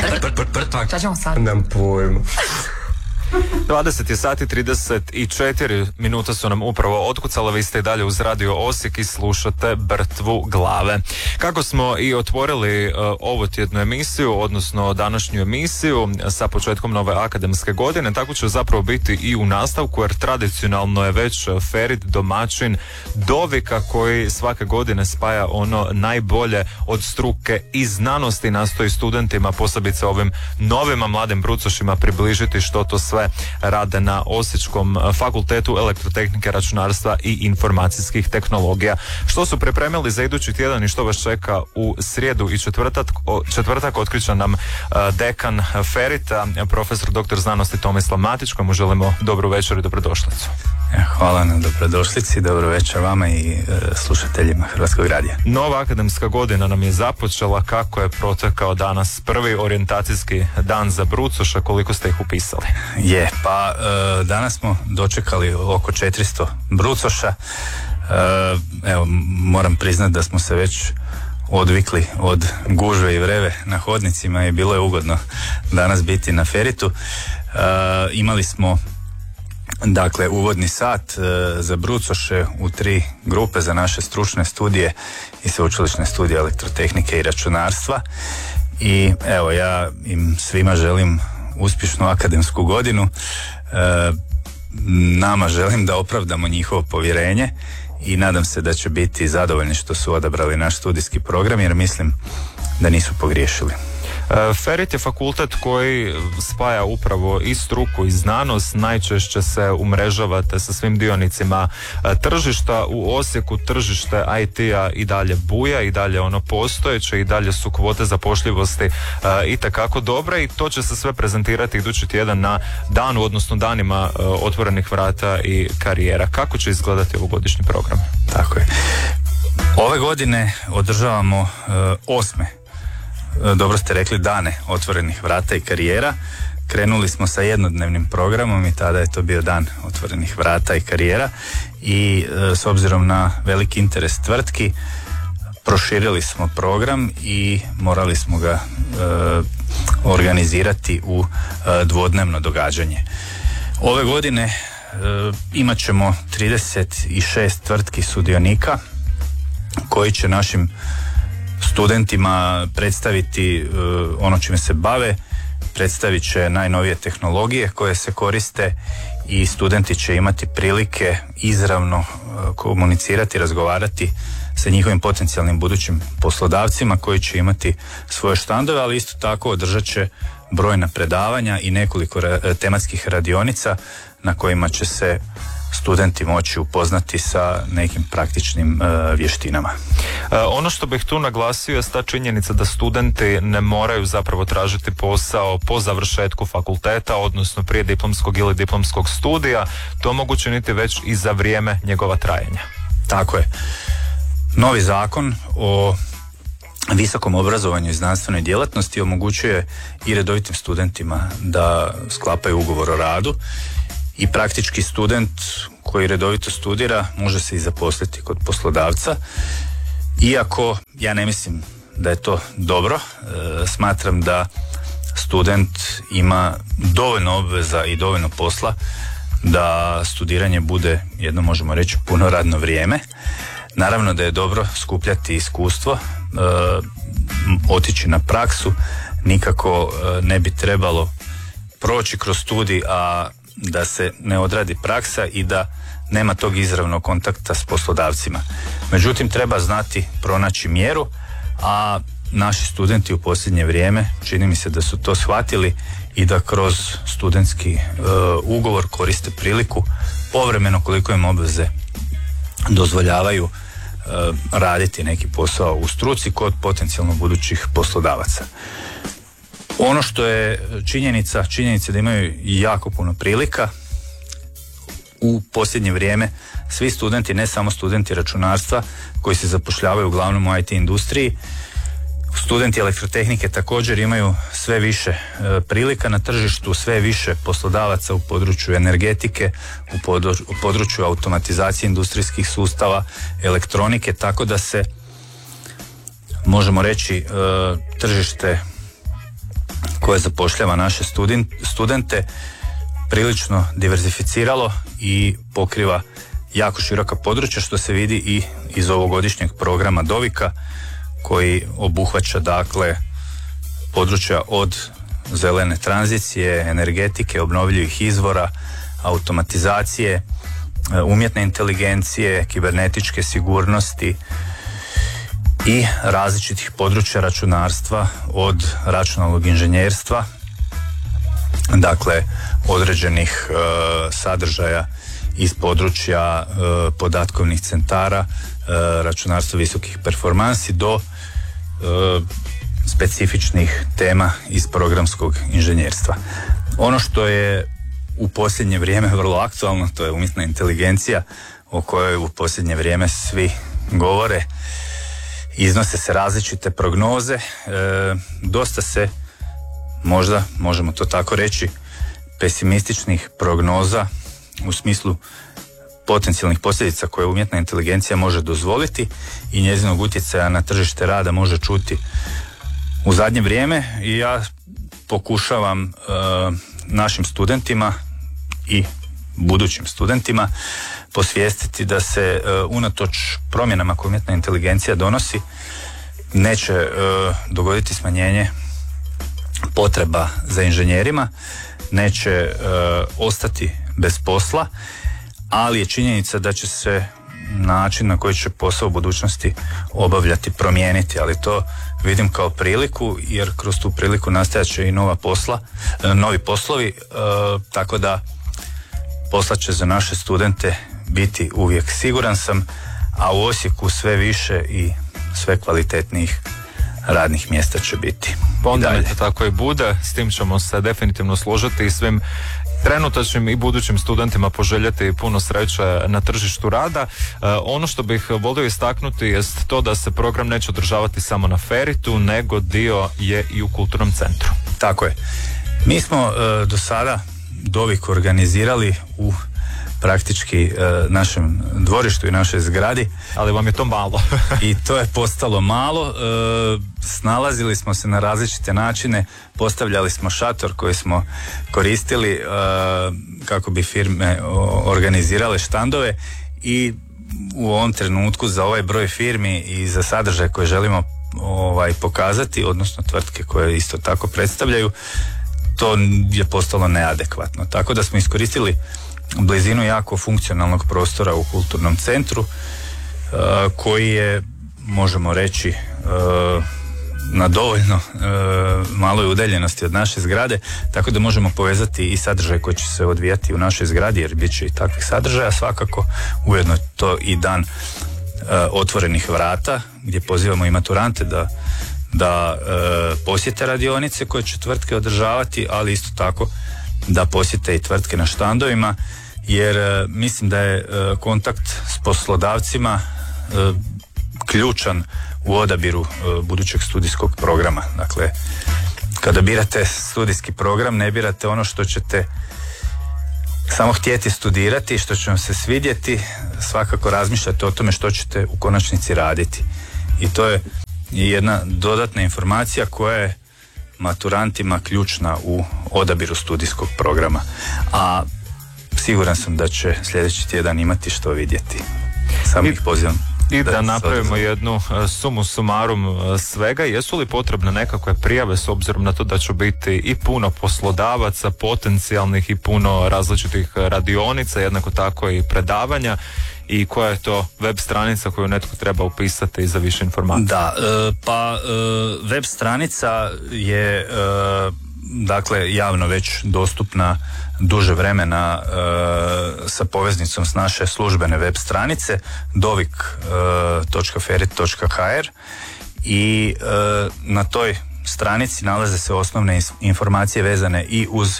Šta ćemo sad? Nam pojma. 20 sati 34 minuta su nam upravo otkucale, vi ste i dalje uz Radio Osijek i slušate Brtvu glave. Kako smo i otvorili ovu tjednu emisiju, odnosno današnju emisiju sa početkom nove akademske godine, tako će zapravo biti i u nastavku, jer tradicionalno je već Ferit domaćin dovika koji svake godine spaja ono najbolje od struke i znanosti, nastoji studentima, posebice ovim novima mladim brucošima, približiti što to sve rade na Osječkom fakultetu elektrotehnike, računarstva i informacijskih tehnologija. Što su pripremili za idući tjedan i što vas čeka u srijedu i četvrtak otkriće nam dekan Ferita, profesor dr. znanosti Tomislav Matić, kojemu želimo dobru večer i dobrodošlicu. Hvala na dobrodošlici, dobro večer vama i slušateljima Hrvatskog radija. Nova akademska godina nam je započela. Kako je protekao danas prvi orijentacijski dan za brucoša, koliko ste ih upisali? Pa danas smo dočekali oko 400 brucoša. Evo, moram priznati da smo se već odvikli od gužve i vreve na hodnicima i bilo je ugodno danas biti na Feritu. Imali smo dakle uvodni sat za brucoše u 3 grupe za naše stručne studije i sveučilišne studije elektrotehnike i računarstva. I evo, ja im svima želim uspješnu akademsku godinu. Nama želim da opravdamo njihovo povjerenje i nadam se da će biti zadovoljni što su odabrali naš studijski program, jer mislim da nisu pogriješili. Ferit je fakultet koji spaja upravo i struku i znanost. Najčešće se umrežavate sa svim dionicima tržišta. U Osijeku tržište IT-a i dalje buja, i dalje ono postojeće, i dalje su kvote zapošljivosti itekako dobre, i to će se sve prezentirati idući tjedan na danu, odnosno danima otvorenih vrata i karijera. Kako će izgledati ovogodišnji program? Tako je. Ove godine održavamo 8. Dobro ste rekli, dane otvorenih vrata i karijera. Krenuli smo sa jednodnevnim programom i tada je to bio dan otvorenih vrata i karijera, i s obzirom na veliki interes tvrtki proširili smo program i morali smo ga organizirati u dvodnevno događanje. Ove godine imat ćemo 36 tvrtki sudionika koji će našim studentima predstaviti ono čime se bave, predstavit će najnovije tehnologije koje se koriste i studenti će imati prilike izravno komunicirati, razgovarati sa njihovim potencijalnim budućim poslodavcima koji će imati svoje štandove, ali isto tako održat će brojna predavanja i nekoliko tematskih radionica na kojima će se studenti moći upoznati sa nekim praktičnim vještinama. Ono što bih tu naglasio je ta činjenica da studenti ne moraju zapravo tražiti posao po završetku fakulteta, odnosno prije diplomskog ili diplomskog studija. To mogu činiti već i za vrijeme njegova trajanja. Tako je. Novi zakon o visokom obrazovanju i znanstvenoj djelatnosti omogućuje i redovitim studentima da sklapaju ugovor o radu, i praktički student koji redovito studira može se i zaposliti kod poslodavca. Iako ja ne mislim da je to dobro, smatram da student ima dovoljno obveza i dovoljno posla da studiranje bude, jedno možemo reći, puno radno vrijeme. Naravno da je dobro skupljati iskustvo, otići na praksu. Nikako ne bi trebalo proći kroz studij, a da se ne odradi praksa i da nema tog izravnog kontakta s poslodavcima. Međutim, treba znati pronaći mjeru, a naši studenti u posljednje vrijeme čini mi se da su to shvatili i da kroz studentski ugovor koriste priliku povremeno, koliko im obveze dozvoljavaju, raditi neki posao u struci kod potencijalno budućih poslodavaca. Ono što je činjenica da imaju jako puno prilika. U posljednje vrijeme svi studenti, ne samo studenti računarstva koji se zapošljavaju uglavnom u IT industriji, studenti elektrotehnike također imaju sve više prilika na tržištu, sve više poslodavaca u području energetike, u području automatizacije industrijskih sustava, elektronike, tako da se, možemo reći, tržište koje zapošljava naše studente prilično diverzificiralo i pokriva jako široka područja, što se vidi i iz ovogodišnjeg programa Dovika, koji obuhvaća dakle područja od zelene tranzicije, energetike, obnovljivih izvora, automatizacije, umjetne inteligencije, kibernetičke sigurnosti i različitih područja računarstva, od računalnog inženjerstva, dakle određenih sadržaja iz područja podatkovnih centara, računarstva visokih performansi, do specifičnih tema iz programskog inženjerstva. Ono što je u posljednje vrijeme vrlo aktualno, to je umjetna inteligencija, o kojoj u posljednje vrijeme svi govore. Iznose se različite prognoze, dosta se, možda možemo to tako reći, pesimističnih prognoza u smislu potencijalnih posljedica koje umjetna inteligencija može dozvoliti i njezinog utjecaja na tržište rada može čuti u zadnje vrijeme. I ja pokušavam našim studentima i budućim studentima posvijestiti da se unatoč promjenama koje umjetna inteligencija donosi neće dogoditi smanjenje potreba za inženjerima, neće ostati bez posla, ali je činjenica da će se način na koji će posao u budućnosti obavljati promijeniti, ali to vidim kao priliku, jer kroz tu priliku nastajat će i novi poslovi, tako da posla će za naše studente biti uvijek, siguran sam, a u Osijeku sve više i sve kvalitetnijih radnih mjesta će biti. Pa onda neka tako i bude, s tim ćemo se definitivno složiti i svim trenutačnim i budućim studentima poželjeti puno sreće na tržištu rada. Ono što bih volio istaknuti jest to da se program neće održavati samo na Feritu, nego dio je i u kulturnom centru. Tako je. Mi smo do sada Dovik organizirali u praktički našem dvorištu i našoj zgradi. Ali vam je to malo. I to je postalo malo. Snalazili smo se na različite načine, postavljali smo šator koji smo koristili kako bi firme organizirale štandove, i u ovom trenutku za ovaj broj firmi i za sadržaj koje želimo pokazati, odnosno tvrtke koje isto tako predstavljaju, to je postalo neadekvatno. Tako da smo iskoristili blizinu jako funkcionalnog prostora u kulturnom centru, koji je, možemo reći, na dovoljno maloj udaljenosti od naše zgrade, tako da možemo povezati i sadržaj koji će se odvijati u našoj zgradi, jer bit će i takvih sadržaja svakako. Ujedno to i dan otvorenih vrata, gdje pozivamo i maturante da posjete radionice koje će tvrtke održavati, ali isto tako da posjete i tvrtke na štandovima, jer mislim da je kontakt s poslodavcima ključan u odabiru budućeg studijskog programa. Dakle, kada birate studijski program, ne birate ono što ćete samo htjeti studirati, što će vam se svidjeti, svakako razmišljate o tome što ćete u konačnici raditi. I to je jedna dodatna informacija koja je maturantima ključna u odabiru studijskog programa. A siguran sam da će sljedeći tjedan imati što vidjeti. Sam ih pozivam. I da napravimo jednu sumu sumarum svega, jesu li potrebne nekakve prijave s obzirom na to da će biti i puno poslodavaca potencijalnih i puno različitih radionica, jednako tako i predavanja, i koja je to web stranica koju netko treba upisati za više informacija? Da, web stranica je dakle javno već dostupna duže vremena sa poveznicom s naše službene web stranice dovik.ferit.hr, i na toj stranici nalaze se osnovne informacije vezane i uz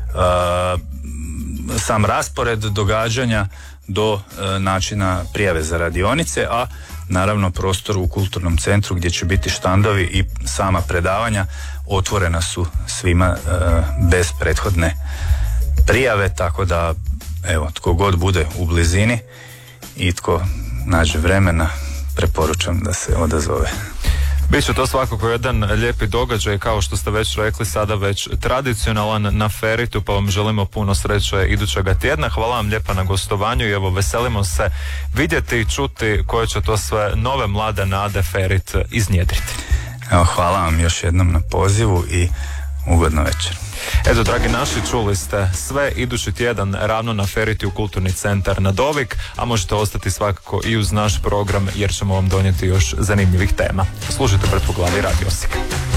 sam raspored događanja do načina prijave za radionice, a naravno prostor u kulturnom centru gdje će biti štandovi i sama predavanja otvorena su svima bez prethodne prijave, tako da evo, tko god bude u blizini i tko nađe vremena, preporučam da se odazove. Biće to svakako jedan lijepi događaj, kao što ste već rekli, sada već tradicionalan na Feritu, pa vam želimo puno sreće idućega tjedna. Hvala vam lijepa na gostovanju i evo veselimo se vidjeti i čuti koje će to sve nove mlade nade Ferit iznjedriti. Evo, hvala vam još jednom na pozivu i ugodno večer. Eto, dragi naši, čuli ste sve idući tjedan ravno na Feriti u Kulturni centar na Dovik, a možete ostati svakako i uz naš program jer ćemo vam donijeti još zanimljivih tema. Slušajte Brtvu glavi Radio Osijek.